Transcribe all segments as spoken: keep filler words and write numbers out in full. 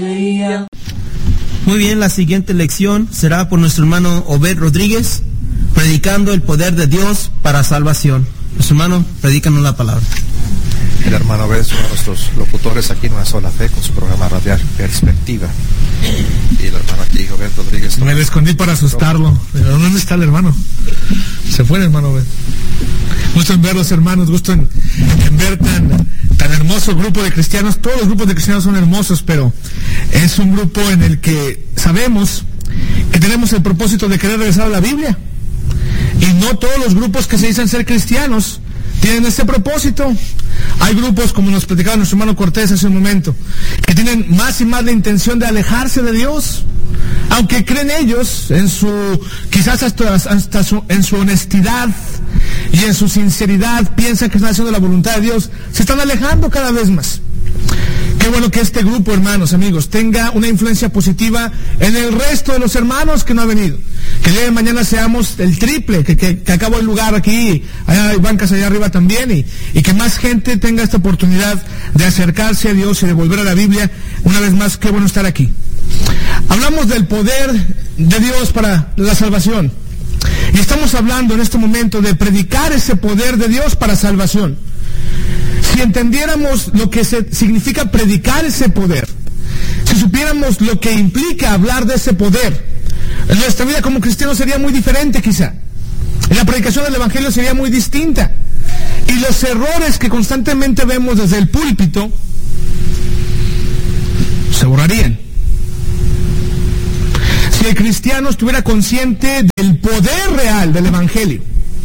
Muy bien, la siguiente lección será por nuestro hermano Obed Rodríguez, predicando el poder de Dios para salvación. Nuestro hermano, predícanos la palabra. El hermano Obed es uno de nuestros locutores aquí en Una Sola Fe con su programa radial Perspectiva. Y el hermano aquí, Obed Rodríguez. Me le escondí para asustarlo. Pero ¿dónde está el hermano? Se fue el hermano Obed. Gusto en ver los hermanos, gusto en, en ver tan, tan hermoso grupo de cristianos. Todos los grupos de cristianos son hermosos, pero es un grupo en el que sabemos que tenemos el propósito de querer regresar a la Biblia. Y no todos los grupos que se dicen ser cristianos tienen ese propósito. Hay grupos, como nos platicaba nuestro hermano Cortés hace un momento, que tienen más y más la intención de alejarse de Dios. Aunque creen ellos en su, quizás hasta, hasta su, en su honestidad y en su sinceridad, piensan que están haciendo la voluntad de Dios, se están alejando cada vez más. Qué bueno que este grupo, hermanos, amigos, tenga una influencia positiva en el resto de los hermanos que no han venido. Que el día de mañana seamos el triple, que, que, que acabo el lugar aquí, allá hay bancas allá arriba también, y, y que más gente tenga esta oportunidad de acercarse a Dios y de volver a la Biblia. Una vez más, qué bueno estar aquí. Hablamos del poder de Dios para la salvación. Y estamos hablando en este momento de predicar ese poder de Dios para salvación. Si entendiéramos lo que se, significa predicar ese poder, si supiéramos lo que implica hablar de ese poder, nuestra vida como cristianos sería muy diferente quizá. La predicación del Evangelio sería muy distinta. Y los errores que constantemente vemos desde el púlpito se borrarían. Si el cristiano estuviera consciente del poder real del Evangelio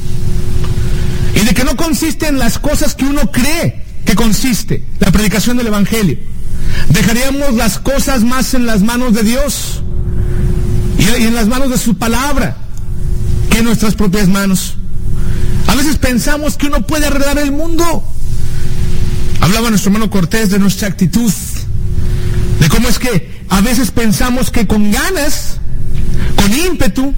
y de que no consiste en las cosas que uno cree que consiste la predicación del Evangelio, dejaríamos las cosas más en las manos de Dios y en las manos de su palabra que en nuestras propias manos. A veces pensamos que uno puede arreglar el mundo. Hablaba nuestro hermano Cortés de nuestra actitud, de cómo es que a veces pensamos que con ganas, con ímpetu,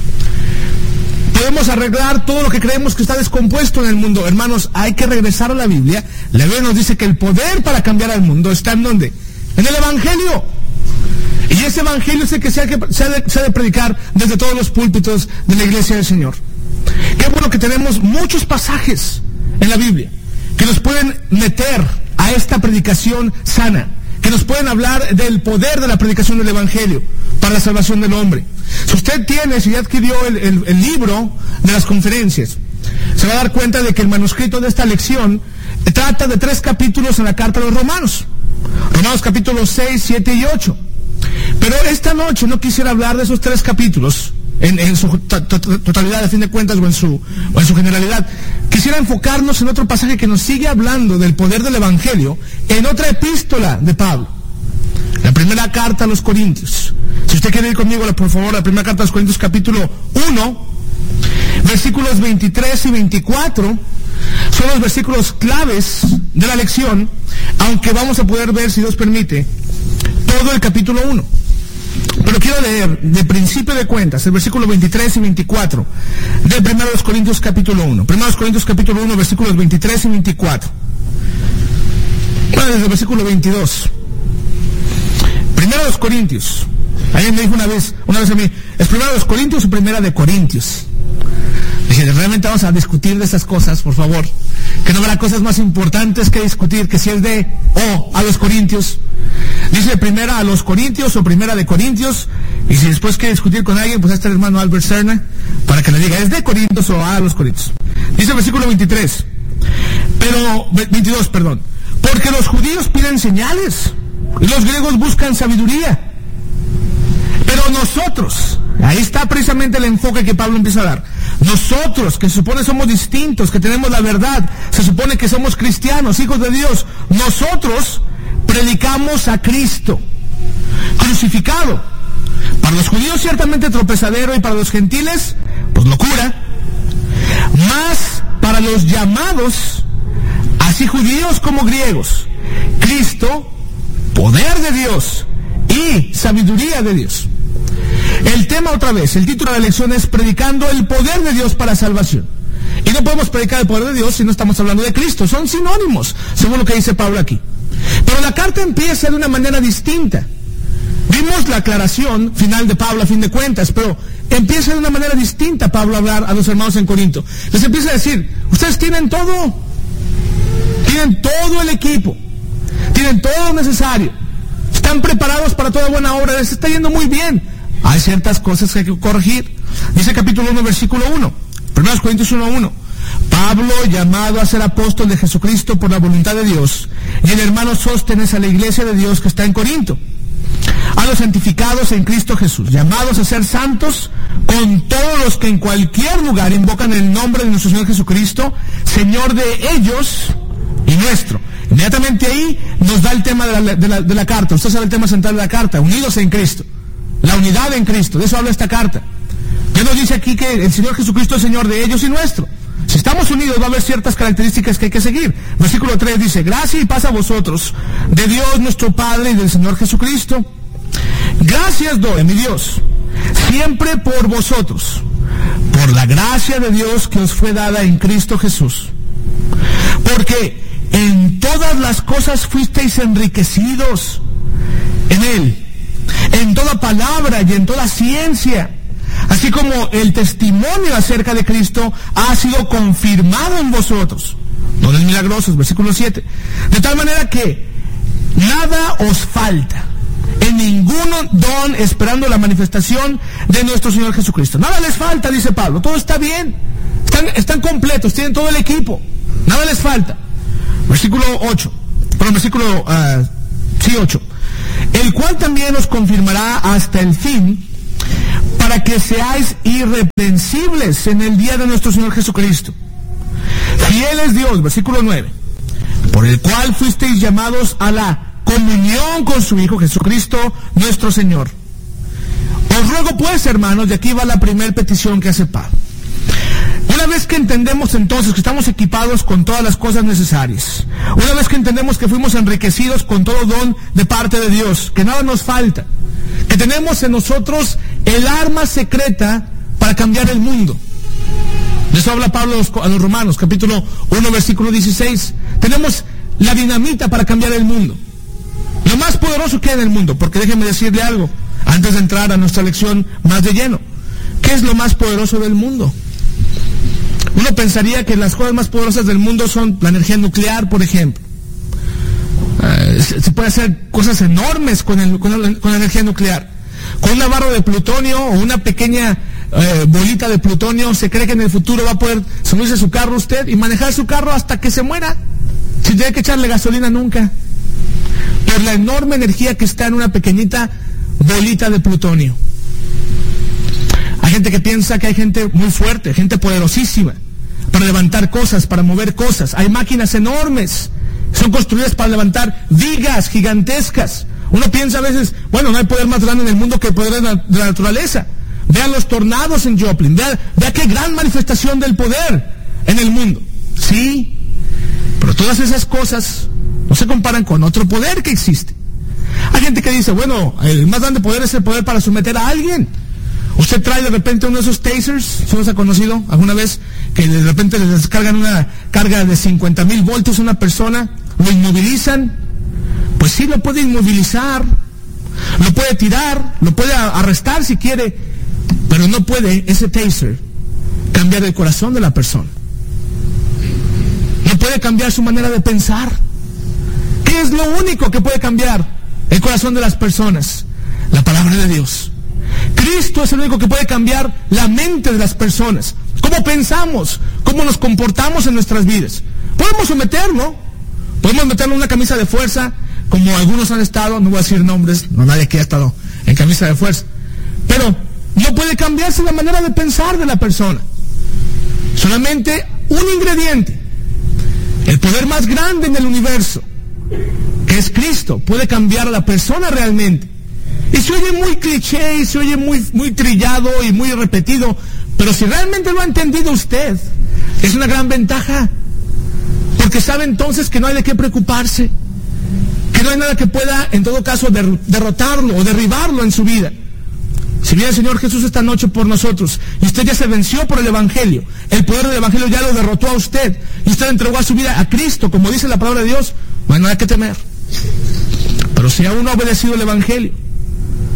podemos arreglar todo lo que creemos que está descompuesto en el mundo. Hermanos, hay que regresar a la Biblia. La Biblia nos dice que el poder para cambiar al mundo está en ¿dónde? En el Evangelio. Y ese Evangelio es el que se ha, que se ha, de, se ha de predicar desde todos los púlpitos de la iglesia del Señor. Qué bueno que tenemos muchos pasajes en la Biblia que nos pueden meter a esta predicación sana, que nos pueden hablar del poder de la predicación del Evangelio para la salvación del hombre. Si usted tiene, si ya adquirió el, el, el libro de las conferencias, se va a dar cuenta de que el manuscrito de esta lección trata de tres capítulos en la carta a los Romanos. Romanos capítulos seis, siete y ocho. Pero esta noche no quisiera hablar de esos tres capítulos en, en su to, to, totalidad, a fin de cuentas, o en su, o en su generalidad. Quisiera enfocarnos en otro pasaje que nos sigue hablando del poder del Evangelio en otra epístola de Pablo. La primera carta a los Corintios. Si usted quiere ir conmigo, por favor, la primera carta a los Corintios, capítulo uno, versículos veintitrés y veinticuatro, son los versículos claves de la lección, aunque vamos a poder ver, si Dios permite, todo el capítulo uno. Pero quiero leer, de principio de cuentas, el versículo veintitrés y veinticuatro, de primero de los Corintios, capítulo uno. primero de los Corintios, capítulo uno, versículos veintitrés y veinticuatro. Bueno, desde el versículo veintidós. Primero de los Corintios. Alguien me dijo una vez, una vez a mí, ¿es primera de los Corintios o primera de Corintios? Dije, realmente vamos a discutir de esas cosas, por favor. Que no habrá cosas más importantes que discutir, que si es de o a los Corintios. Dice primera a los Corintios o primera de Corintios. Y si después quiere discutir con alguien, pues está el hermano Albert Serna, para que le diga, ¿es de Corintios o a los Corintios? Dice el versículo veintitrés. Pero, veintidós, perdón. Porque los judíos piden señales y los griegos buscan sabiduría. Pero nosotros, ahí está precisamente el enfoque que Pablo empieza a dar. Nosotros, que se supone somos distintos, que tenemos la verdad, se supone que somos cristianos, hijos de Dios, nosotros predicamos a Cristo crucificado. Para los judíos ciertamente tropezadero y para los gentiles, pues locura. Más para los llamados, así judíos como griegos, Cristo, poder de Dios y sabiduría de Dios. El tema otra vez, el título de la lección es predicando el poder de Dios para salvación. Y no podemos predicar el poder de Dios si no estamos hablando de Cristo. Son sinónimos, según lo que dice Pablo aquí. Pero la carta empieza de una manera distinta. vimos la aclaración final de Pablo a fin de cuentas, pero empieza de una manera distinta Pablo a hablar a los hermanos en Corinto. Les empieza a decir, ustedes tienen todo, tienen todo el equipo, tienen todo lo necesario, están preparados para toda buena obra, les está yendo muy bien. Hay ciertas cosas que hay que corregir. Dice capítulo uno, versículo uno, primero Corintios uno, uno. Pablo, llamado a ser apóstol de Jesucristo por la voluntad de Dios, y el hermano Sóstenes a la iglesia de Dios que está en Corinto, a los santificados en Cristo Jesús, llamados a ser santos, con todos los que en cualquier lugar invocan el nombre de nuestro Señor Jesucristo, Señor de ellos y nuestro. Inmediatamente ahí nos da el tema de la, de la, de la carta. Usted sabe el tema central de la carta, unidos en Cristo, la unidad en Cristo, de eso habla esta carta. Ya nos dice aquí que el Señor Jesucristo es Señor de ellos y nuestro. Si estamos unidos va a haber ciertas características que hay que seguir. Versículo tres dice, gracia y paz a vosotros, de Dios nuestro Padre y del Señor Jesucristo. Gracias doy, mi Dios, siempre por vosotros, por la gracia de Dios que os fue dada en Cristo Jesús. Porque en todas las cosas fuisteis enriquecidos en Él, en toda palabra y en toda ciencia, así como el testimonio acerca de Cristo ha sido confirmado en vosotros. Dones milagrosos, versículo siete. De tal manera que nada os falta en ningún don, esperando la manifestación de nuestro Señor Jesucristo. Nada les falta, dice Pablo. Todo está bien. Están, están completos, tienen todo el equipo. Nada les falta. Versículo ocho. Perdón, versículo uh, sí, ocho. El cual también os confirmará hasta el fin, para que seáis irreprensibles en el día de nuestro Señor Jesucristo. Fiel es Dios, versículo nueve, por el cual fuisteis llamados a la comunión con su Hijo Jesucristo, nuestro Señor. Os ruego pues, hermanos, y aquí va la primera petición que hace Pablo. Una vez que entendemos entonces que estamos equipados con todas las cosas necesarias, una vez que entendemos que fuimos enriquecidos con todo don de parte de Dios, que nada nos falta, que tenemos en nosotros el arma secreta para cambiar el mundo. De eso habla Pablo a los Romanos, capítulo uno, versículo dieciséis. Tenemos la dinamita para cambiar el mundo. Lo más poderoso que hay en el mundo, porque déjenme decirle algo, antes de entrar a nuestra lección más de lleno. ¿Qué es lo más poderoso del mundo? Uno pensaría que las cosas más poderosas del mundo son la energía nuclear, por ejemplo. Uh, se, se puede hacer cosas enormes con, el, con, la, con la energía nuclear. Con una barra de plutonio o una pequeña uh, bolita de plutonio, se cree que en el futuro va a poder subirse a su carro usted y manejar su carro hasta que se muera, sin tener que echarle gasolina nunca, por la enorme energía que está en una pequeñita bolita de plutonio. Hay gente que piensa que hay gente muy fuerte, gente poderosísima, para levantar cosas, para mover cosas. Hay máquinas enormes, son construidas para levantar vigas gigantescas. Uno piensa a veces, bueno, no hay poder más grande en el mundo que el poder de la, de la naturaleza. Vean los tornados en Joplin, vean, vean qué gran manifestación del poder en el mundo. Sí, pero todas esas cosas no se comparan con otro poder que existe. Hay gente que dice, bueno, el más grande poder es el poder para someter a alguien. Usted trae de repente uno de esos tasers, ¿se los ha conocido alguna vez? Que de repente les descargan una carga de cincuenta mil voltios a una persona, lo inmovilizan. Pues sí, lo puede inmovilizar, lo puede tirar, lo puede arrestar si quiere, pero no puede ese taser cambiar el corazón de la persona. No puede cambiar su manera de pensar. ¿Qué es lo único que puede cambiar el corazón de las personas? La palabra de Dios. Cristo es el único que puede cambiar la mente de las personas. Cómo pensamos, cómo nos comportamos en nuestras vidas. Podemos someterlo, podemos meterlo en una camisa de fuerza, como algunos han estado, no voy a decir nombres, no nadie aquí ha estado en camisa de fuerza, pero no puede cambiarse la manera de pensar de la persona. Solamente un ingrediente, el poder más grande en el universo, que es Cristo, puede cambiar a la persona realmente. Y se oye muy cliché, y se oye muy, muy trillado y muy repetido, pero si realmente lo ha entendido usted, es una gran ventaja, porque sabe entonces que no hay de qué preocuparse, que no hay nada que pueda, en todo caso, der, derrotarlo o derribarlo en su vida. Si viene el Señor Jesús esta noche por nosotros, y usted ya se venció por el Evangelio, el poder del Evangelio ya lo derrotó a usted, y usted entregó a su vida a Cristo, como dice la palabra de Dios, no hay nada que temer. Pero si aún no ha obedecido el Evangelio,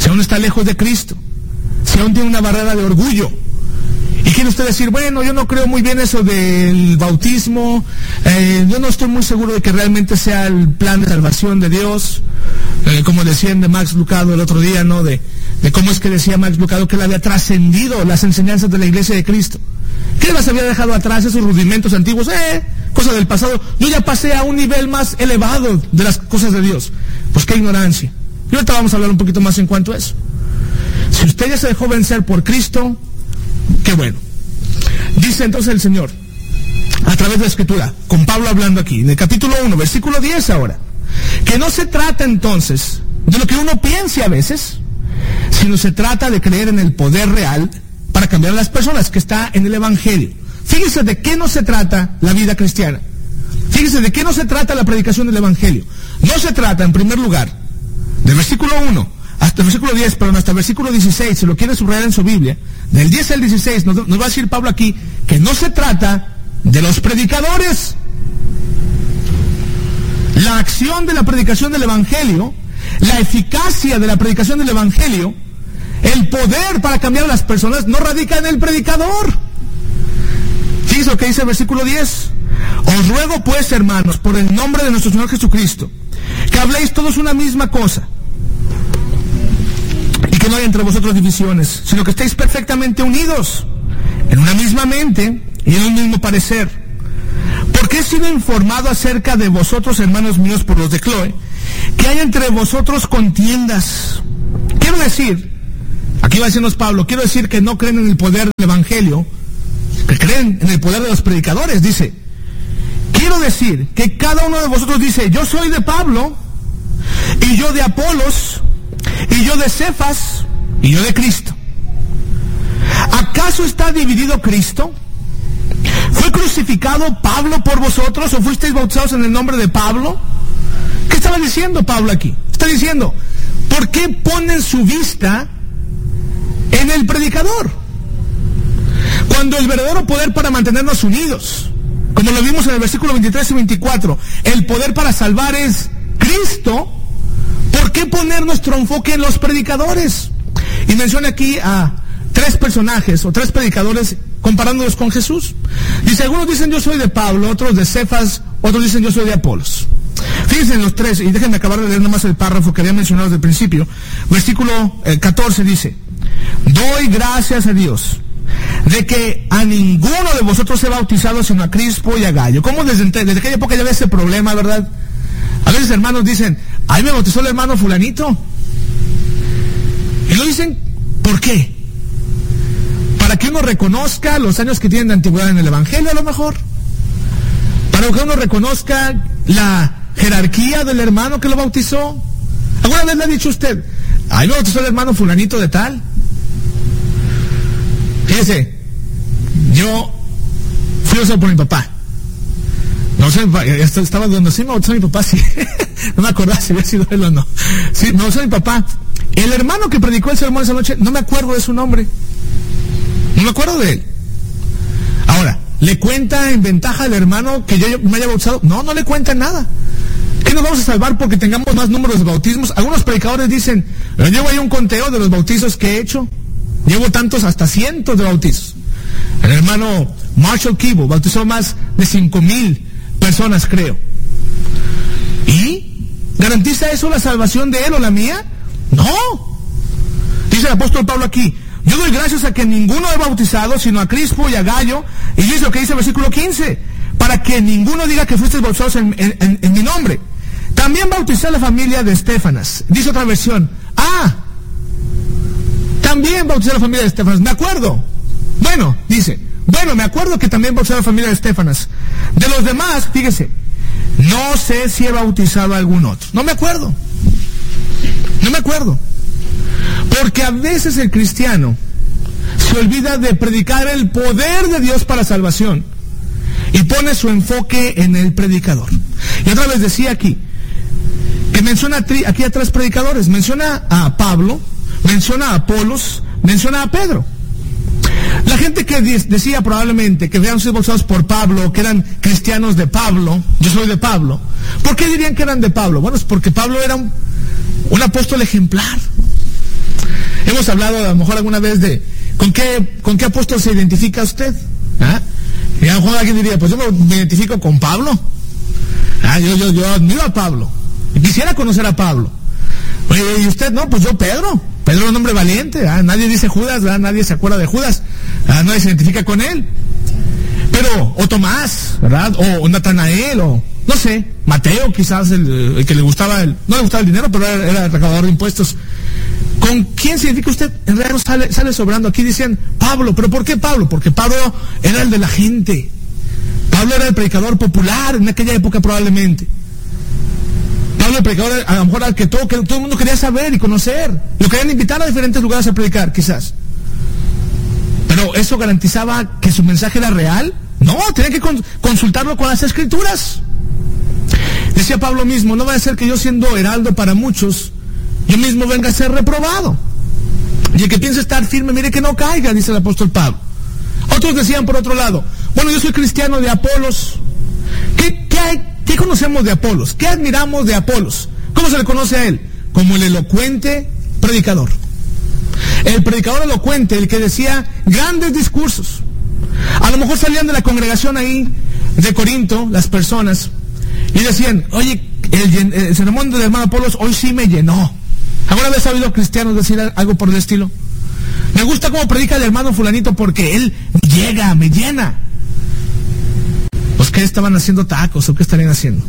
si aún está lejos de Cristo, si aún tiene una barrera de orgullo, y quiere usted decir, bueno, yo no creo muy bien eso del bautismo, eh, yo no estoy muy seguro de que realmente sea el plan de salvación de Dios, eh, como decían de Max Lucado el otro día, ¿no? De, de cómo es que decía Max Lucado que él había trascendido las enseñanzas de la Iglesia de Cristo. ¿Qué las había dejado atrás, esos rudimentos antiguos? Eh, cosa del pasado. Yo ya pasé a un nivel más elevado de las cosas de Dios. Pues qué ignorancia. Y ahorita vamos a hablar un poquito más en cuanto a eso. Si usted ya se dejó vencer por Cristo, qué bueno. Dice entonces el Señor, a través de la Escritura, con Pablo hablando aquí, en el capítulo uno, versículo diez ahora, que no se trata entonces de lo que uno piense a veces, sino se trata de creer en el poder real para cambiar a las personas, que está en el Evangelio. Fíjese de qué no se trata la vida cristiana. Fíjese de qué no se trata la predicación del Evangelio. No se trata, en primer lugar, del versículo uno hasta el versículo diez, perdón, hasta el versículo dieciséis, si lo quiere subrayar en su Biblia, del diez al dieciséis, nos, nos va a decir Pablo aquí que no se trata de los predicadores. La acción de la predicación del Evangelio, la eficacia de la predicación del Evangelio, el poder para cambiar a las personas no radica en el predicador. Fíjense lo que dice el versículo diez. Os ruego pues, hermanos, por el nombre de nuestro Señor Jesucristo, que habléis todos una misma cosa, y que no haya entre vosotros divisiones, sino que estéis perfectamente unidos en una misma mente y en un mismo parecer. Porque he sido informado acerca de vosotros, hermanos míos, por los de Cloe, que hay entre vosotros contiendas. Quiero decir, aquí va a decirnos Pablo, quiero decir que no creen en el poder del Evangelio, que creen en el poder de los predicadores. Dice, quiero decir que cada uno de vosotros dice, yo soy de Pablo, y yo de Apolos, y yo de Cefas, y yo de Cristo. ¿Acaso está dividido Cristo? ¿Fue crucificado Pablo por vosotros o fuisteis bautizados en el nombre de Pablo? ¿Qué estaba diciendo Pablo aquí? Está diciendo, ¿por qué ponen su vista en el predicador? Cuando el verdadero poder para mantenernos unidos, como lo vimos en el versículo veintitrés y veinticuatro, el poder para salvar es Cristo, ¿por qué poner nuestro enfoque en los predicadores? Y menciona aquí a tres personajes o tres predicadores comparándolos con Jesús. Dice, algunos dicen yo soy de Pablo, otros de Cefas, otros dicen yo soy de Apolos. Fíjense en los tres, y déjenme acabar de leer nomás el párrafo que había mencionado desde el principio. Versículo eh, catorce dice, doy gracias a Dios de que a ninguno de vosotros he bautizado sino a Crispo y a Gallo. ¿Cómo desde, desde aquella época ya había ese problema, verdad? A veces hermanos dicen, ahí me bautizó el hermano fulanito. Y lo dicen, ¿por qué? Para que uno reconozca los años que tienen de antigüedad en el Evangelio, a lo mejor. Para que uno reconozca la jerarquía del hermano que lo bautizó. ¿Alguna vez le ha dicho usted, ahí me bautizó el hermano fulanito de tal? Fíjese, yo fui bautizado por mi papá. No sé, estaba donde sí me bautizó mi papá, sí. No me acordaba si había sido él o no. Sí, me bautizó mi papá. El hermano que predicó el sermón esa noche, no me acuerdo de su nombre. No me acuerdo de él. Ahora, ¿le cuenta en ventaja al hermano que yo me haya bautizado? No, no le cuenta nada. ¿Qué nos vamos a salvar porque tengamos más números de bautismos? Algunos predicadores dicen, yo llevo ahí un conteo de los bautizos que he hecho. Llevo tantos, hasta cientos de bautizos. El hermano Marshall Kibo bautizó más de cinco mil personas, creo. ¿Y garantiza eso la salvación de él o la mía? No. Dice el apóstol Pablo aquí, yo doy gracias a que ninguno he bautizado, sino a Crispo y a Gallo, y dice lo que dice el versículo quince, para que ninguno diga que fuisteis bautizados en, en, en, en mi nombre. También bauticé a la familia de Estefanas. Dice otra versión, ah, también bauticé a la familia de Estefanas, me acuerdo. Bueno, dice, bueno, me acuerdo que también bauticé a la familia de Estefanas. De los demás, fíjese, no sé si he bautizado a algún otro. No me acuerdo. No me acuerdo. Porque a veces el cristiano se olvida de predicar el poder de Dios para salvación y pone su enfoque en el predicador. Y otra vez decía aquí, que menciona aquí a tres predicadores. Menciona a Pablo, menciona a Apolos, menciona a Pedro. La gente que decía probablemente que habían sido bautizados por Pablo, que eran cristianos de Pablo, yo soy de Pablo, ¿por qué dirían que eran de Pablo? Bueno, es porque Pablo era un, un apóstol ejemplar. Hemos hablado a lo mejor alguna vez de con qué, con qué apóstol se identifica usted. ¿Ah? Y a lo mejor alguien diría, pues yo me identifico con Pablo. Ah, yo, yo, yo admiro a Pablo. Y quisiera conocer a Pablo. Oye, y usted, no, pues yo Pedro. Pedro es un hombre valiente. ¿Ah? Nadie dice Judas, ¿verdad? Nadie se acuerda de Judas. ¿Ah? Nadie se identifica con él. Pero, o Tomás, ¿verdad? O, o Natanael, o no sé, Mateo, quizás el, el que le gustaba, el, no le gustaba el dinero, pero era, era el recaudador de impuestos. ¿Con quién se identifica usted? En realidad sale, sale sobrando. Aquí dicen Pablo, pero ¿por qué Pablo? Porque Pablo era el de la gente. Pablo era el predicador popular en aquella época probablemente. Pablo el predicador a lo mejor al que todo, que todo el mundo quería saber y conocer. Lo querían invitar a diferentes lugares a predicar, quizás. Pero ¿eso garantizaba que su mensaje era real? No, tenían que con, consultarlo con las escrituras. Decía Pablo mismo, no va a ser que yo siendo heraldo para muchos, yo mismo venga a ser reprobado. Y el que piensa estar firme, mire que no caiga, dice el apóstol Pablo. Otros decían por otro lado, bueno, yo soy cristiano de Apolos. ¿Qué, qué, hay, ¿Qué conocemos de Apolos? ¿Qué admiramos de Apolos? ¿Cómo se le conoce a él? Como el elocuente predicador. El predicador elocuente, el que decía grandes discursos. A lo mejor salían de la congregación ahí de Corinto, las personas, y decían, oye, el, el sermón del hermano Apolos hoy sí me llenó. ¿Alguna vez ha oído cristianos decir algo por el estilo? Me gusta cómo predica el hermano fulanito porque él llega, me llena. ¿Pues qué estaban haciendo tacos o qué estarían haciendo?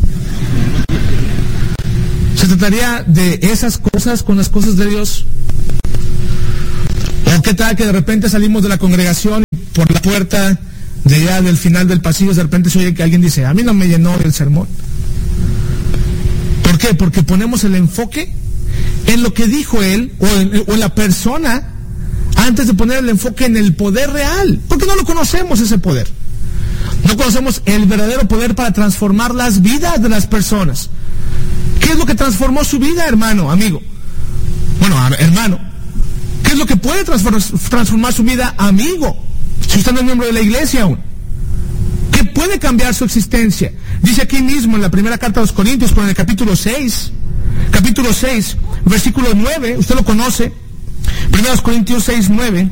¿Se trataría de esas cosas con las cosas de Dios? ¿O qué tal que de repente salimos de la congregación y por la puerta de allá del final del pasillo de repente se oye que alguien dice, a mí no me llenó el sermón? ¿Por qué? Porque ponemos el enfoque en lo que dijo él o en, o en la persona antes de poner el enfoque en el poder real, porque no lo conocemos ese poder. No conocemos el verdadero poder para transformar las vidas de las personas. ¿Qué es lo que transformó su vida, hermano, amigo? Bueno, hermano, ¿qué es lo que puede transformar, transformar su vida, amigo? Si usted no es miembro de la iglesia aún. ¿Qué puede cambiar su existencia? Dice aquí mismo en la primera carta a los Corintios, por el capítulo seis, capítulo seis, versículo nueve, usted lo conoce. Primera Corintios seis, nueve.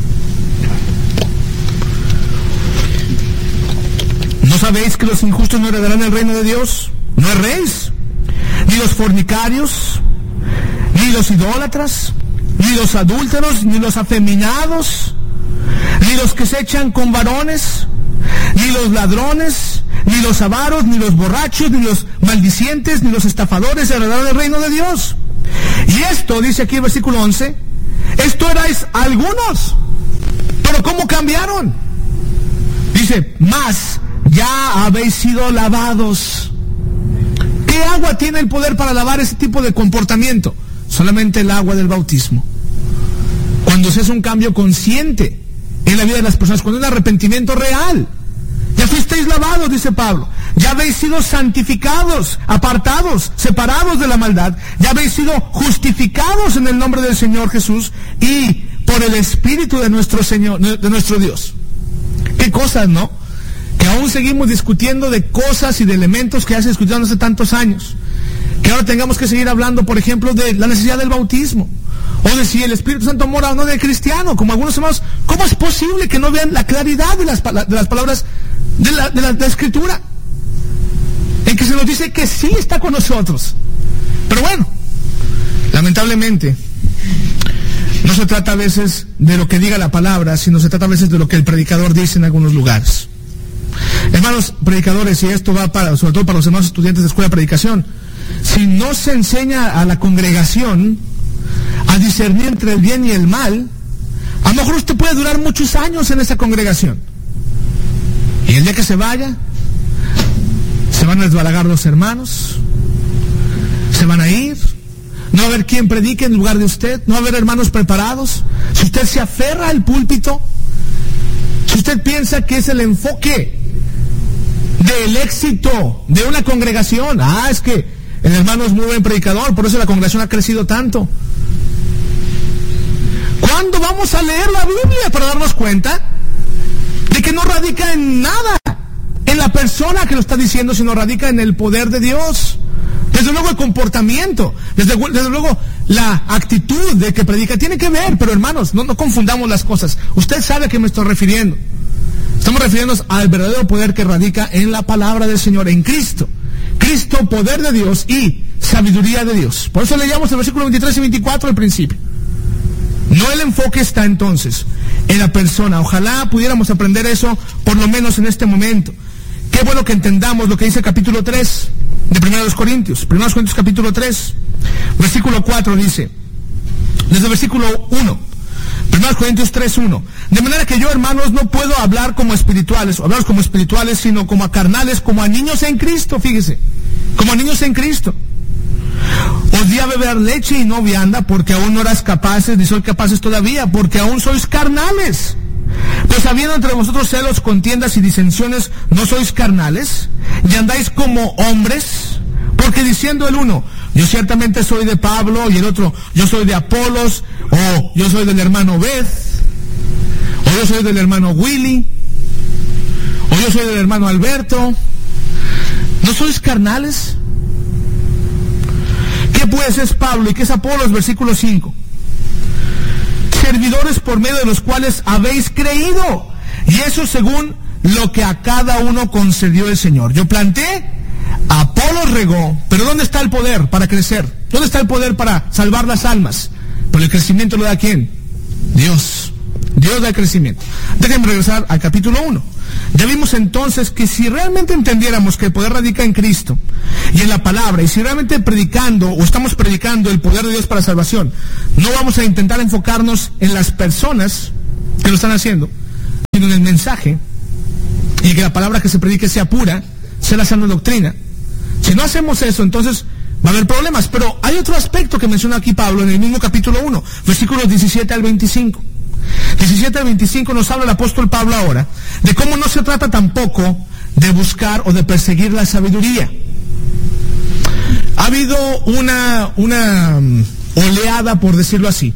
¿No sabéis que los injustos no heredarán el reino de Dios? No erréis. Ni los fornicarios, ni los idólatras, ni los adúlteros, ni los afeminados, ni los que se echan con varones, ni los ladrones, ni los avaros, ni los borrachos, ni los maldicientes, ni los estafadores heredarán el reino de Dios. Y esto, dice aquí el versículo once, esto erais algunos, pero ¿cómo cambiaron? Dice, mas ya habéis sido lavados. ¿Qué agua tiene el poder para lavar ese tipo de comportamiento? Solamente el agua del bautismo. Cuando se hace un cambio consciente en la vida de las personas, cuando hay un arrepentimiento real. Ya fuisteis lavados, dice Pablo. Ya habéis sido santificados, apartados, separados de la maldad. Ya habéis sido justificados en el nombre del Señor Jesús y por el Espíritu de nuestro Señor, de nuestro Dios. Qué cosas, ¿no? Que aún seguimos discutiendo de cosas y de elementos que ya se discutieron hace tantos años. Que ahora tengamos que seguir hablando, por ejemplo, de la necesidad del bautismo. O de si el Espíritu Santo mora o no del cristiano, como algunos hermanos. ¿Cómo es posible que no vean la claridad de las, de las palabras de la, de, la, de la Escritura? En que se nos dice que sí está con nosotros. Pero bueno, lamentablemente, no se trata a veces de lo que diga la palabra, sino se trata a veces de lo que el predicador dice en algunos lugares. Hermanos predicadores, y esto va para, sobre todo para los hermanos estudiantes de escuela de predicación, si no se enseña a la congregación a discernir entre el bien y el mal, a lo mejor usted puede durar muchos años en esa congregación. Y el día que se vaya, se van a desbalagar los hermanos, se van a ir, no va a haber quien predique en lugar de usted, no va a haber hermanos preparados. Si usted se aferra al púlpito, si usted piensa que es el enfoque del éxito de una congregación, ah, es que el hermano es muy buen predicador, por eso la congregación ha crecido tanto. ¿Cuándo vamos a leer la Biblia para darnos cuenta de que no radica en nada, en la persona que lo está diciendo, sino radica en el poder de Dios? Desde luego el comportamiento, desde, desde luego la actitud de que predica tiene que ver, pero hermanos, no, no confundamos las cosas. Usted sabe a qué me estoy refiriendo. Estamos refiriéndonos al verdadero poder que radica en la palabra del Señor, en Cristo. Cristo, poder de Dios y sabiduría de Dios. Por eso leíamos el versículo veintitrés y veinticuatro al principio. No, el enfoque está entonces en la persona. Ojalá pudiéramos aprender eso por lo menos en este momento. Qué bueno que entendamos lo que dice el capítulo tres de primero de Corintios. primero de Corintios capítulo tres, versículo cuatro dice, desde el versículo uno, primero de Corintios tres, uno. De manera que yo, hermanos, no puedo hablar como espirituales, o hablar como espirituales, sino como a carnales, como a niños en Cristo, fíjese, como a niños en Cristo. Os di a beber leche y no vianda, porque aún no eras capaces, ni sois capaces todavía, porque aún sois carnales. Pues habiendo entre vosotros celos, contiendas y disensiones, ¿no sois carnales? Y andáis como hombres, porque diciendo el uno, yo ciertamente soy de Pablo, y el otro, yo soy de Apolos, o yo soy del hermano Beth, o yo soy del hermano Willy, o yo soy del hermano Alberto. ¿No sois carnales? ¿Qué pues es Pablo y qué es Apolos? Versículo cinco. Servidores por medio de los cuales habéis creído, y eso según lo que a cada uno concedió el Señor. Yo planté, Apolos regó, pero ¿dónde está el poder para crecer? ¿Dónde está el poder para salvar las almas? Pero el crecimiento lo da ¿quién? Dios. Dios da el crecimiento. Déjenme regresar al capítulo uno. Ya vimos entonces que si realmente entendiéramos que el poder radica en Cristo y en la palabra, y si realmente predicando o estamos predicando el poder de Dios para salvación, no vamos a intentar enfocarnos en las personas que lo están haciendo, sino en el mensaje, y que la palabra que se predique sea pura, sea la sana doctrina. Si no hacemos eso, entonces va a haber problemas. Pero hay otro aspecto que menciona aquí Pablo en el mismo capítulo uno, versículos diecisiete al veinticinco. diecisiete al veinticinco nos habla el apóstol Pablo ahora de cómo no se trata tampoco de buscar o de perseguir la sabiduría. Ha habido una, una oleada, por decirlo así,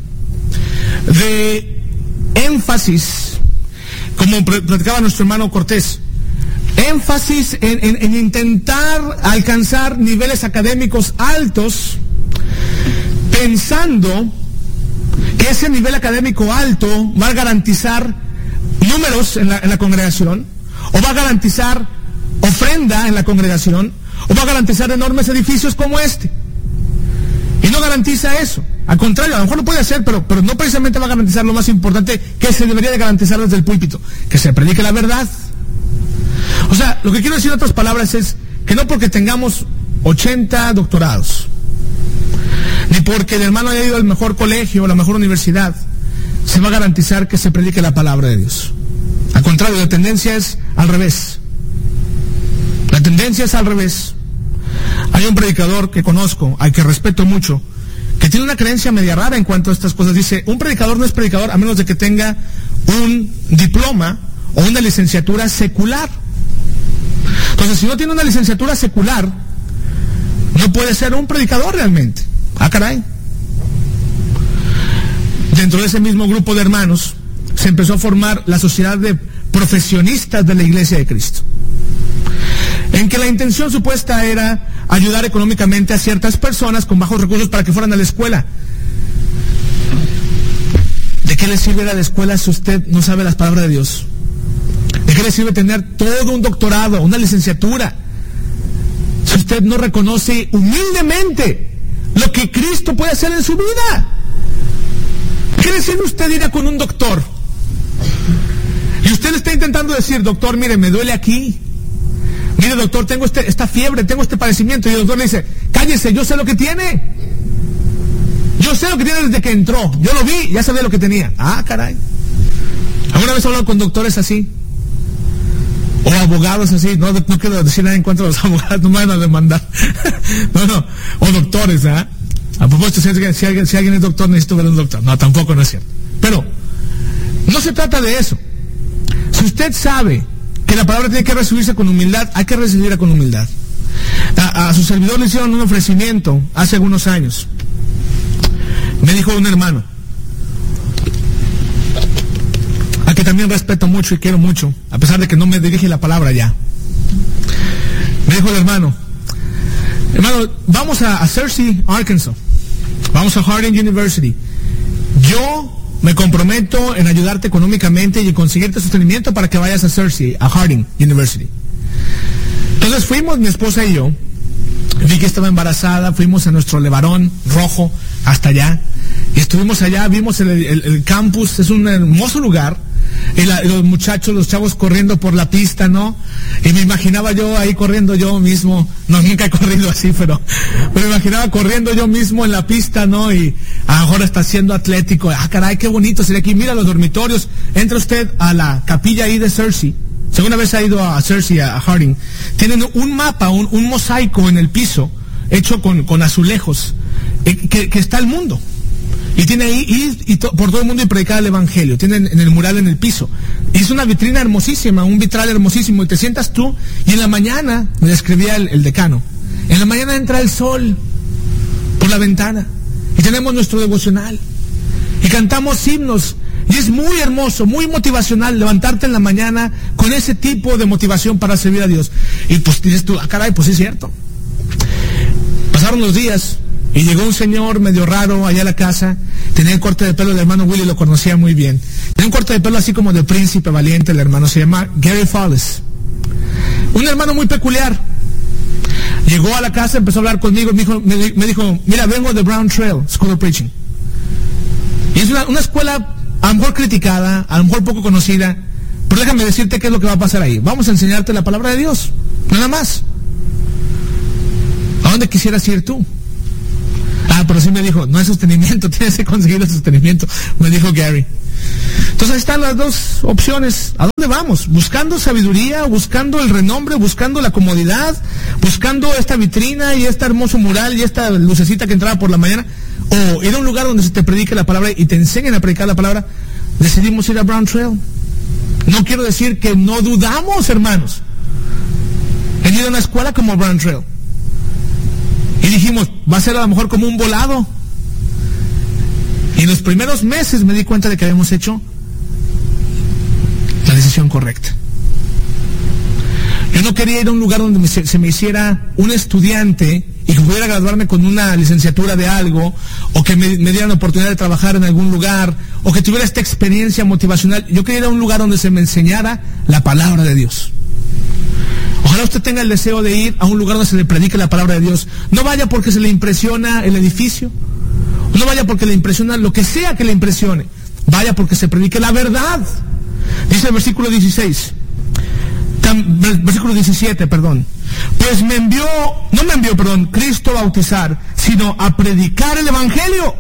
de énfasis, como platicaba nuestro hermano Cortés, énfasis en, en, en intentar alcanzar niveles académicos altos, pensando que ese nivel académico alto va a garantizar números en la, en la congregación, o va a garantizar ofrenda en la congregación, o va a garantizar enormes edificios como este. Y no garantiza eso. Al contrario, a lo mejor lo puede hacer, pero, pero no precisamente va a garantizar lo más importante que se debería de garantizar desde el púlpito, que se predique la verdad. O sea, lo que quiero decir en otras palabras es que no porque tengamos ochenta doctorados, ni porque el hermano haya ido al mejor colegio o la mejor universidad, se va a garantizar que se predique la palabra de Dios. Al contrario, la tendencia es al revés. La tendencia es al revés. Hay un predicador que conozco, al que respeto mucho, que tiene una creencia media rara en cuanto a estas cosas. Dice, un predicador no es predicador a menos de que tenga un diploma o una licenciatura secular. Entonces, si no tiene una licenciatura secular, no puede ser un predicador realmente. Ah, caray. Dentro de ese mismo grupo de hermanos se empezó a formar la sociedad de profesionistas de la Iglesia de Cristo, en que la intención supuesta era ayudar económicamente a ciertas personas con bajos recursos para que fueran a la escuela. ¿De qué le sirve ir a la escuela si usted no sabe las palabras de Dios? ¿De qué le sirve tener todo un doctorado, una licenciatura, si usted no reconoce humildemente lo que Cristo puede hacer en su vida? ¿Qué le sirve usted ir a con un doctor? Y usted le está intentando decir, doctor, mire, me duele aquí. Mire, doctor, tengo este, esta fiebre, tengo este padecimiento. Y el doctor le dice, cállese, yo sé lo que tiene. Yo sé lo que tiene desde que entró. Yo lo vi, ya sabía lo que tenía. Ah, caray. ¿Alguna vez he hablado con doctores así? O abogados así. No, no quiero decir nada en cuanto a los abogados, no me van a demandar. No, no. O doctores, ¿ah? ¿eh? A propósito, si alguien, si, alguien, si alguien es doctor, necesito ver a un doctor. No, tampoco no es cierto. Pero no se trata de eso. Si usted sabe que la palabra tiene que recibirse con humildad, hay que recibirla con humildad. A, a su servidor le hicieron un ofrecimiento hace algunos años. Me dijo un hermano, a que también respeto mucho y quiero mucho, a pesar de que no me dirige la palabra ya. Me dijo el hermano, Hermano, vamos a, a Searcy, Arkansas. Vamos a Harding University. Yo me comprometo en ayudarte económicamente y conseguirte sostenimiento para que vayas a Searcy, a Harding University. Entonces fuimos, mi esposa y yo. Vi que estaba embarazada, fuimos a nuestro Levarón rojo hasta allá. Y estuvimos allá, vimos el, el, el campus, es un hermoso lugar. Y, la, y los muchachos, los chavos corriendo por la pista, ¿no? Y me imaginaba yo ahí corriendo yo mismo, no, nunca he corrido así, pero, pero me imaginaba corriendo yo mismo en la pista, ¿no? Y ahora está siendo atlético, ah, caray, qué bonito sería aquí, mira los dormitorios, entra usted a la capilla ahí de Searcy, si alguna vez ha ido a Searcy, a Harding, tienen un mapa, un, un mosaico en el piso, hecho con, con azulejos, eh, que, que está el mundo. Y tiene ahí ir y to, por todo el mundo y predicar el evangelio. Tienen en el mural en el piso. Y es una vitrina hermosísima, un vitral hermosísimo. Y te sientas tú y en la mañana, me describía el, el decano, en la mañana entra el sol por la ventana y tenemos nuestro devocional y cantamos himnos. Y es muy hermoso, muy motivacional levantarte en la mañana con ese tipo de motivación para servir a Dios. Y pues dices tú, ah, caray, pues sí es cierto. Pasaron los días. Y llegó un señor medio raro allá a la casa, tenía el corte de pelo del hermano Willy, lo conocía muy bien. Tenía un corte de pelo así como de príncipe valiente, el hermano, se llama Gary Fallis. Un hermano muy peculiar. Llegó a la casa, empezó a hablar conmigo, me dijo, me, me dijo mira, vengo de Brown Trail School of Preaching. Y es una, una escuela a lo mejor criticada, a lo mejor poco conocida, pero déjame decirte qué es lo que va a pasar ahí. Vamos a enseñarte la palabra de Dios, nada más. ¿A dónde quisieras ir tú? Ah, pero sí me dijo, no hay sostenimiento, tienes que conseguir el sostenimiento, me dijo Gary. Entonces ahí están las dos opciones. ¿A dónde vamos? ¿Buscando sabiduría, buscando el renombre, buscando la comodidad, buscando esta vitrina y este hermoso mural y esta lucecita que entraba por la mañana? ¿O ir a un lugar donde se te predique la palabra y te enseñen a predicar la palabra? Decidimos ir a Brown Trail. No quiero decir que no dudamos, hermanos, en ir a una escuela como Brown Trail. Y dijimos, va a ser a lo mejor como un volado. Y en los primeros meses me di cuenta de que habíamos hecho la decisión correcta. Yo no quería ir a un lugar donde me, se me hiciera un estudiante y que pudiera graduarme con una licenciatura de algo, o que me, me dieran la oportunidad de trabajar en algún lugar, o que tuviera esta experiencia motivacional. Yo quería ir a un lugar donde se me enseñara la palabra de Dios. Ojalá usted tenga el deseo de ir a un lugar donde se le predique la palabra de Dios. No vaya porque se le impresiona el edificio. No vaya porque le impresiona lo que sea que le impresione. Vaya porque se predique la verdad. Dice el versículo dieciséis. Versículo diecisiete, perdón. Pues me envió, no me envió, perdón, Cristo a bautizar, sino a predicar el evangelio.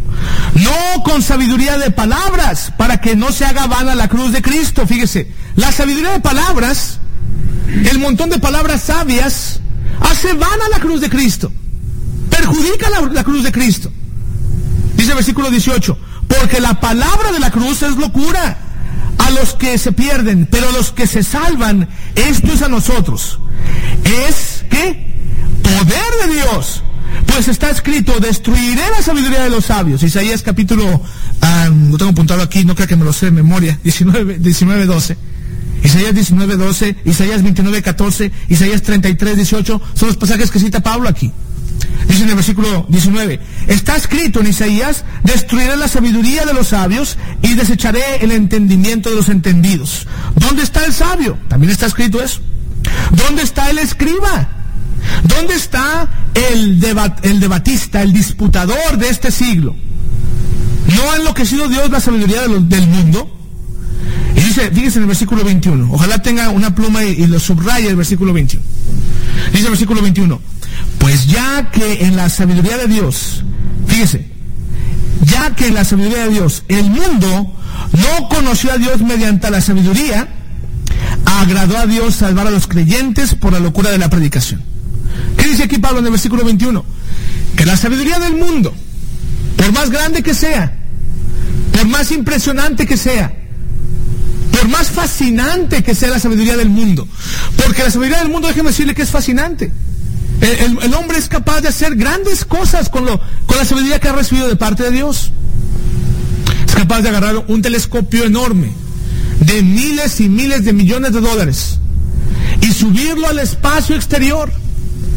No con sabiduría de palabras, para que no se haga vana la cruz de Cristo. Fíjese, la sabiduría de palabras, el montón de palabras sabias, hace vana la cruz de Cristo, perjudica la, la cruz de Cristo. Dice el versículo dieciocho, porque la palabra de la cruz es locura a los que se pierden, pero a los que se salvan, esto es a nosotros. Es, ¿qué? Poder de Dios. Pues está escrito, destruiré la sabiduría de los sabios. Isaías capítulo, um, lo tengo apuntado aquí, no creo que me lo sé de memoria, diecinueve doce. Isaías diecinueve doce, Isaías veintinueve catorce, Isaías treinta y tres dieciocho, son los pasajes que cita Pablo aquí. Dice en el versículo diecinueve, está escrito en Isaías, destruiré la sabiduría de los sabios y desecharé el entendimiento de los entendidos. ¿Dónde está el sabio? También está escrito eso. ¿Dónde está el escriba? ¿Dónde está el, debat, el debatista, el disputador de este siglo? ¿No ha enloquecido Dios la sabiduría de los, del mundo? Y dice, fíjese en el versículo veintiuno, ojalá tenga una pluma y, y lo subraya el versículo veintiuno. Dice el versículo veintiuno, pues ya que en la sabiduría de Dios, fíjese, ya que en la sabiduría de Dios el mundo no conoció a Dios mediante la sabiduría, agradó a Dios salvar a los creyentes por la locura de la predicación. ¿Qué dice aquí Pablo en el versículo veintiuno? Que la sabiduría del mundo, por más grande que sea, por más impresionante que sea, por más fascinante que sea la sabiduría del mundo, porque la sabiduría del mundo, déjeme decirle que es fascinante. El, el, el hombre es capaz de hacer grandes cosas con, lo, con la sabiduría que ha recibido de parte de Dios. Es capaz de agarrar un telescopio enorme, de miles y miles de millones de dólares, y subirlo al espacio exterior,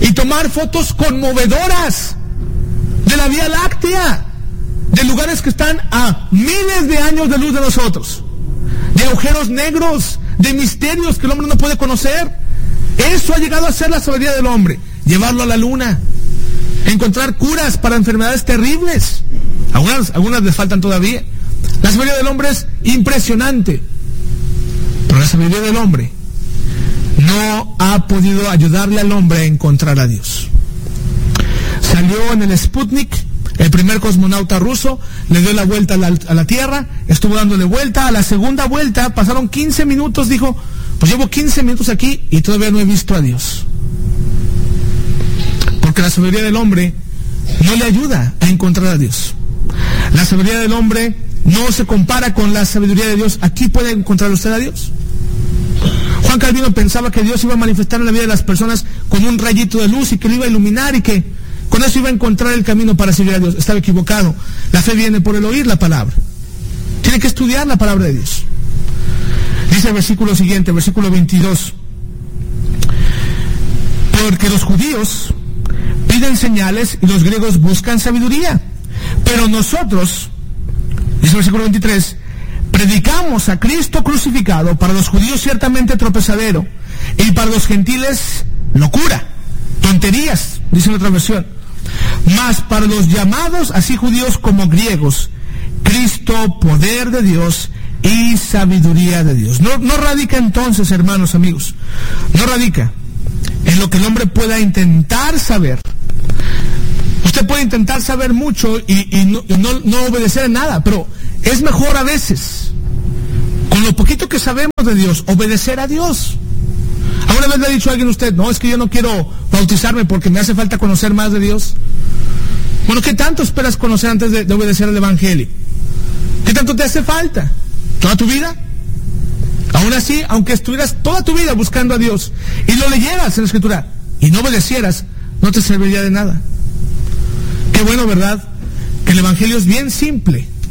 y tomar fotos conmovedoras de la Vía Láctea, de lugares que están a miles de años de luz de nosotros, de agujeros negros, de misterios que el hombre no puede conocer. Eso ha llegado a ser la sabiduría del hombre, llevarlo a la luna, encontrar curas para enfermedades terribles. Algunas, algunas les faltan todavía. La sabiduría del hombre es impresionante, pero la sabiduría del hombre no ha podido ayudarle al hombre a encontrar a Dios. Salió en el Sputnik, el primer cosmonauta ruso, le dio la vuelta a la, a la Tierra, estuvo dándole vuelta. A la segunda vuelta pasaron quince minutos, dijo, pues llevo quince minutos aquí y todavía no he visto a Dios. Porque la sabiduría del hombre no le ayuda a encontrar a Dios. La sabiduría del hombre no se compara con la sabiduría de Dios. ¿Aquí puede encontrar usted a Dios? Juan Calvino pensaba que Dios iba a manifestar en la vida de las personas con un rayito de luz y que lo iba a iluminar y que con eso iba a encontrar el camino para seguir a Dios. Estaba equivocado. La fe viene por el oír la palabra. Tiene que estudiar la palabra de Dios. Dice el versículo siguiente, versículo veintidós. Porque los judíos piden señales y los griegos buscan sabiduría. Pero nosotros, dice el versículo veintitrés, predicamos a Cristo crucificado, para los judíos ciertamente tropezadero, y para los gentiles locura, tonterías, dice en otra versión. Mas para los llamados, así judíos como griegos, Cristo, poder de Dios y sabiduría de Dios. No, no radica entonces, hermanos, amigos, no radica en lo que el hombre pueda intentar saber. Usted puede intentar saber mucho y, y, no, y no, no obedecer en nada, pero es mejor a veces, con lo poquito que sabemos de Dios, obedecer a Dios. ¿Alguna vez le ha dicho a alguien a usted, no, es que yo no quiero bautizarme porque me hace falta conocer más de Dios? Bueno, ¿qué tanto esperas conocer antes de, de obedecer al Evangelio? ¿Qué tanto te hace falta? ¿Toda tu vida? Aún así, aunque estuvieras toda tu vida buscando a Dios y lo leyeras en la Escritura y no obedecieras, no te serviría de nada. Qué bueno, ¿verdad? Que el Evangelio es bien simple.